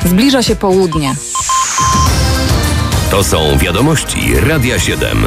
Zbliża się południe. To są wiadomości Radia 7.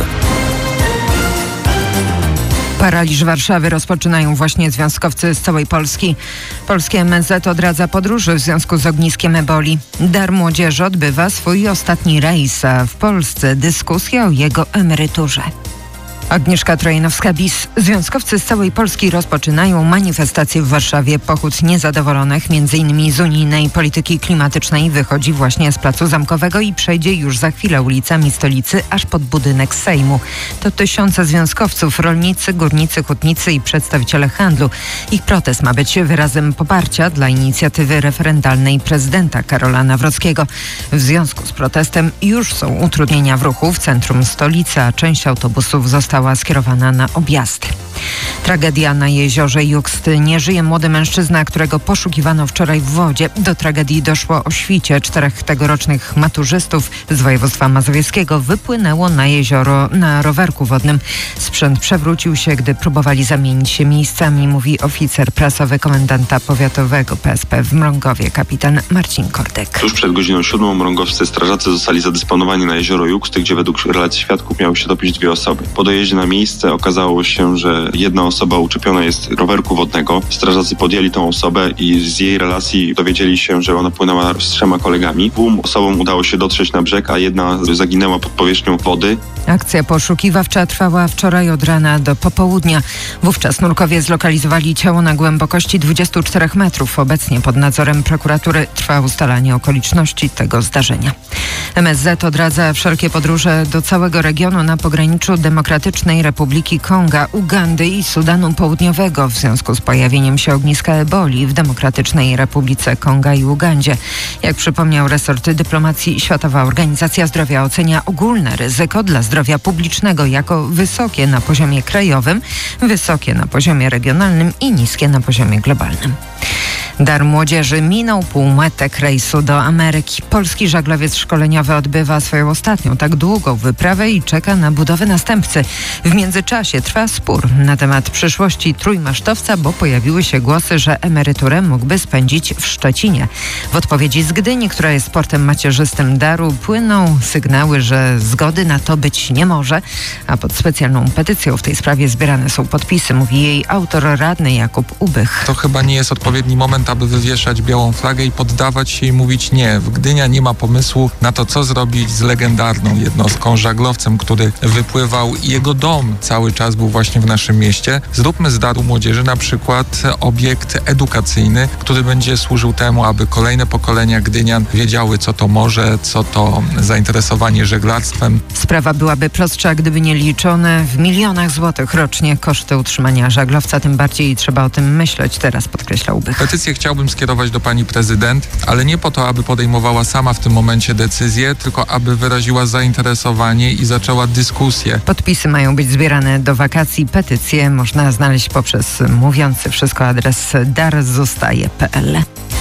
Paraliż Warszawy rozpoczynają właśnie związkowcy z całej Polski. Polskie MSZ odradza podróży w związku z ogniskiem eboli. Dar Młodzieży odbywa swój ostatni rejs, a w Polsce dyskusja o jego emeryturze. Agnieszka Trojanowska-Bis. Związkowcy z całej Polski rozpoczynają manifestację w Warszawie. Pochód niezadowolonych, m.in. z unijnej polityki klimatycznej, wychodzi właśnie z Placu Zamkowego i przejdzie już za chwilę ulicami stolicy aż pod budynek Sejmu. To tysiące związkowców, rolnicy, górnicy, hutnicy i przedstawiciele handlu. Ich protest ma być wyrazem poparcia dla inicjatywy referendalnej prezydenta Karola Nawrockiego. W związku z protestem już są utrudnienia w ruchu w centrum stolicy, a część autobusów została skierowana na objazdy. Tragedia na jeziorze Juxt. Nie żyje młody mężczyzna, którego poszukiwano wczoraj w wodzie. Do tragedii doszło o świcie. 4 tegorocznych maturzystów z województwa mazowieckiego wypłynęło na jezioro na rowerku wodnym. Sprzęt przewrócił się, gdy próbowali zamienić się miejscami, mówi oficer prasowy komendanta powiatowego PSP w Mrągowie, kapitan Marcin Kordek. Tuż przed godziną 7 mrągowscy strażacy zostali zadysponowani na jezioro Juxt, gdzie według relacji świadków miały się topić 2 osoby. Po dojeździe na miejsce okazało się, że jedna osoba uczepiona jest rowerku wodnego. Strażacy podjęli tą osobę i z jej relacji dowiedzieli się, że ona płynęła z 3 kolegami. 2 osobom udało się dotrzeć na brzeg, a jedna zaginęła pod powierzchnią wody. Akcja poszukiwawcza trwała wczoraj od rana do popołudnia. Wówczas nurkowie zlokalizowali ciało na głębokości 24 metrów. Obecnie pod nadzorem prokuratury trwa ustalanie okoliczności tego zdarzenia. MSZ odradza wszelkie podróże do całego regionu na pograniczu Demokratycznej Republiki Konga, Ugandy i Sudanu Południowego w związku z pojawieniem się ogniska eboli w Demokratycznej Republice Konga i Ugandzie. Jak przypomniał resort dyplomacji, Światowa Organizacja Zdrowia ocenia ogólne ryzyko dla zdrowia publicznego jako wysokie na poziomie krajowym, wysokie na poziomie regionalnym i niskie na poziomie globalnym. Dar Młodzieży minął półmetek rejsu do Ameryki. Polski żaglowiec szkoleniowy odbywa swoją ostatnią tak długą wyprawę i czeka na budowę następcy. W międzyczasie trwa spór na temat przyszłości trójmasztowca, bo pojawiły się głosy, że emeryturę mógłby spędzić w Szczecinie. W odpowiedzi z Gdyni, która jest portem macierzystym Daru, płyną sygnały, że zgody na to być nie może, a pod specjalną petycją w tej sprawie zbierane są podpisy, mówi jej autor, radny Jakub Ubych. To chyba nie jest odpowiedni moment, aby wywieszać białą flagę i poddawać się i mówić nie. W Gdynia nie ma pomysłu na to, co zrobić z legendarną jednostką, żaglowcem, który wypływał i jego dom cały czas był właśnie w naszym mieście. Zróbmy z Daru Młodzieży na przykład obiekt edukacyjny, który będzie służył temu, aby kolejne pokolenia Gdynian wiedziały, co to morze, co to zainteresowanie żeglarstwem. Sprawa byłaby prostsza, gdyby nie liczone w milionach złotych rocznie koszty utrzymania żaglowca. Tym bardziej trzeba o tym myśleć teraz, podkreślał Ubych. Petycję chciałbym skierować do pani prezydent, ale nie po to, aby podejmowała sama w tym momencie decyzję, tylko aby wyraziła zainteresowanie i zaczęła dyskusję. Podpisy mają być zbierane do wakacji. Petycję można znaleźć poprzez mówiący wszystko adres darzostaje.pl.